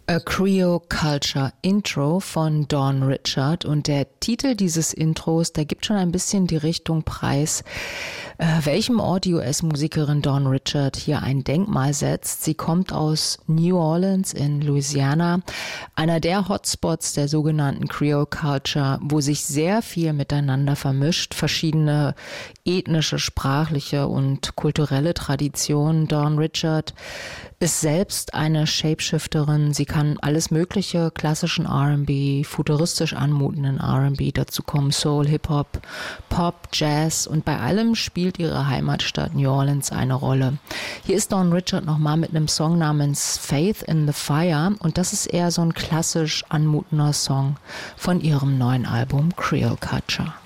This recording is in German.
A Creole Culture Intro von Dawn Richard, und der Titel dieses Intros, der gibt schon ein bisschen die Richtung preis, welchem Ort die US-Musikerin Dawn Richard hier ein Denkmal setzt. Sie kommt aus New Orleans in Louisiana, einer der Hotspots der sogenannten Creole Culture, wo sich sehr viel miteinander vermischt, verschiedene ethnische, sprachliche und kulturelle Traditionen. Dawn Richard ist selbst eine Shapeshifterin. Sie kann alles mögliche, klassischen R&B, futuristisch anmutenden R&B, dazu kommen Soul, Hip-Hop, Pop, Jazz, und bei allem spielt ihre Heimatstadt New Orleans eine Rolle. Hier ist Dawn Richard nochmal mit einem Song namens Faith in the Fire, und das ist eher so ein klassisch anmutender Song von ihrem neuen Album Creole Culture.